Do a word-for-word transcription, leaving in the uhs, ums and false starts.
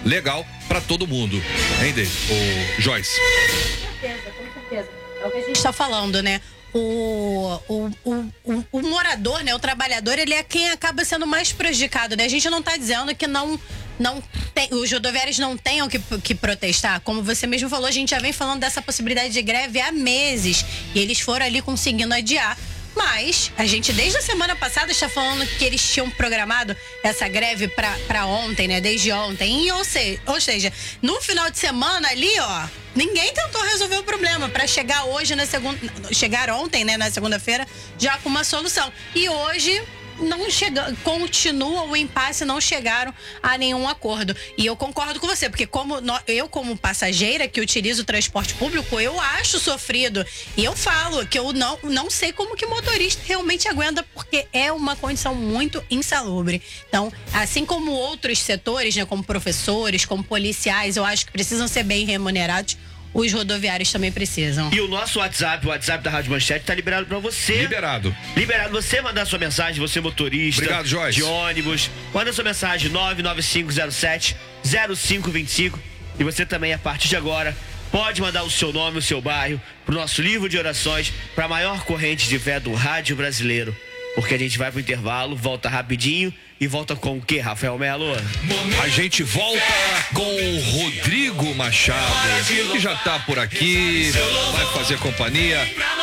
legal para todo mundo. Hein, Dave? O Joyce. Com certeza, com certeza. É o que a gente está falando, né? O, o, o, o, o morador, né? O trabalhador, ele é quem acaba sendo mais prejudicado, né? A gente não está dizendo que não, não tem, os rodoviários não tenham que, que protestar. Como você mesmo falou, a gente já vem falando dessa possibilidade de greve há meses. E eles foram ali conseguindo adiar. Mas a gente, desde a semana passada, está falando que eles tinham programado essa greve para ontem, né? Desde ontem. E, ou, se, ou seja, no final de semana ali, ó, ninguém tentou resolver o problema para chegar hoje na segunda, chegar ontem, né, na segunda-feira, já com uma solução. E hoje não chega, continua o impasse, não chegaram a nenhum acordo. E eu concordo com você, porque como no, eu como passageira que utilizo o transporte público, eu acho sofrido. E eu falo que eu não, não sei como que o motorista realmente aguenta, porque é uma condição muito insalubre. Então, assim como outros setores, né, como professores, como policiais, eu acho que precisam ser bem remunerados. Os rodoviários também precisam. E o nosso WhatsApp, o WhatsApp da Rádio Manchete, tá liberado pra você. Liberado. Liberado. Você mandar sua mensagem, você motorista. Obrigado, Joyce. De ônibus. Manda sua mensagem, nove nove cinco zero sete zero cinco dois cinco. E você também, a partir de agora, pode mandar o seu nome, o seu bairro, pro nosso livro de orações, pra maior corrente de fé do rádio brasileiro. Porque a gente vai pro intervalo, volta rapidinho e volta com o quê, Rafael Melo? A gente volta com o Rodrigo Machado, que já tá por aqui, vai fazer companhia.